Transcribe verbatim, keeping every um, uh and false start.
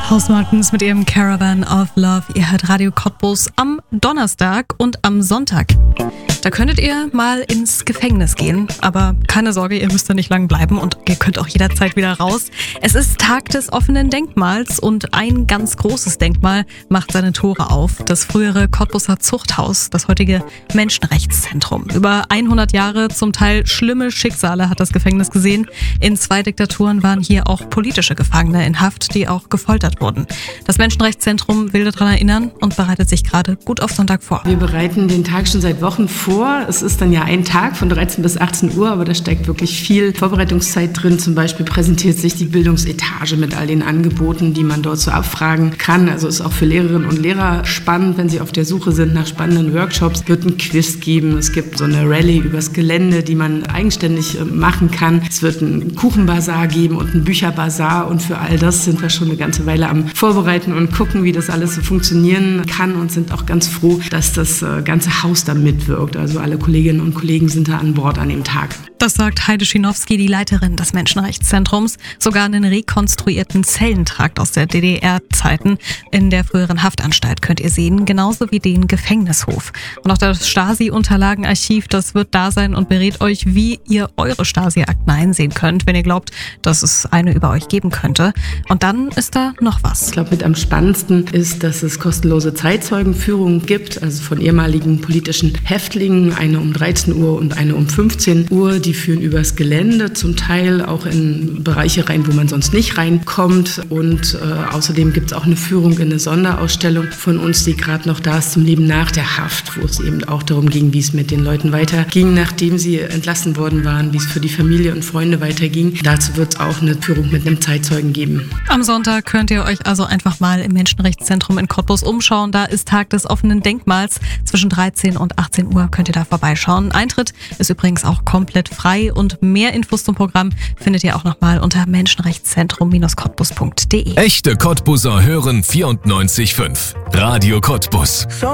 House Martins mit ihrem Caravan of Love. Ihr hört Radio Cottbus am Donnerstag und am Sonntag. Da könntet ihr mal ins Gefängnis gehen, aber keine Sorge, ihr müsst da nicht lang bleiben und ihr könnt auch jederzeit wieder raus. Es ist Tag des offenen Denkmals und ein ganz großes Denkmal macht seine Tore auf. Das frühere Cottbuser Zuchthaus, das heutige Menschenrechtszentrum. Über hundert Jahre, zum Teil schlimme Schicksale hat das Gefängnis gesehen. In zwei Diktaturen waren hier auch politische Gefangene in Haft, die auch gefoltert wurden. Das Menschenrechtszentrum will daran erinnern und bereitet sich gerade gut auf Sonntag vor. Wir bereiten den Tag schon seit Wochen vor. Es ist dann ja ein Tag von dreizehn bis achtzehn Uhr, aber da steckt wirklich viel Vorbereitungszeit drin. Zum Beispiel präsentiert sich die Bildungsetage mit all den Angeboten, die man dort so abfragen kann. Also ist auch für Lehrerinnen und Lehrer spannend, wenn sie auf der Suche sind nach spannenden Workshops. Es wird ein Quiz geben, es gibt so eine Rallye übers Gelände, die man eigenständig machen kann. Es wird einen Kuchenbazar geben und einen Bücherbazar und für all das sind wir schon eine ganze Weile am Vorbereiten und gucken, wie das alles so funktionieren kann und sind auch ganz froh, dass das ganze Haus da mitwirkt. Also alle Kolleginnen und Kollegen sind da an Bord an dem Tag. Das sagt Heide Schinowski, die Leiterin des Menschenrechtszentrums. Sogar einen rekonstruierten Zellentrakt aus der D D R-Zeiten in der früheren Haftanstalt könnt ihr sehen, genauso wie den Gefängnishof. Und auch das Stasi-Unterlagenarchiv, das wird da sein und berät euch, wie ihr eure Stasi-Akten einsehen könnt, wenn ihr glaubt, dass es eine über euch geben könnte. Und dann ist da noch was. Ich glaube, mit am spannendsten ist, dass es kostenlose Zeitzeugenführungen gibt, also von ehemaligen politischen Häftlingen, eine um dreizehn Uhr und eine um fünfzehn Uhr. Die führen übers Gelände, zum Teil auch in Bereiche rein, wo man sonst nicht reinkommt. Und äh, außerdem gibt es auch eine Führung in eine Sonderausstellung von uns, die gerade noch da ist, zum Leben nach der Haft, wo es eben auch darum ging, wie es mit den Leuten weiterging, nachdem sie entlassen worden waren, wie es für die Familie und Freunde weiterging. Dazu wird es auch eine Führung mit einem Zeitzeugen geben. Am Sonntag könnt ihr euch also einfach mal im Menschenrechtszentrum in Cottbus umschauen. Da ist Tag des offenen Denkmals. Zwischen dreizehn und achtzehn Uhr könnt ihr da vorbeischauen. Eintritt ist übrigens auch komplett frei und mehr Infos zum Programm findet ihr auch nochmal unter menschenrechtszentrum Bindestrich cottbus punkt de. Echte Cottbuser hören vierundneunzig Komma fünf. Radio Cottbus.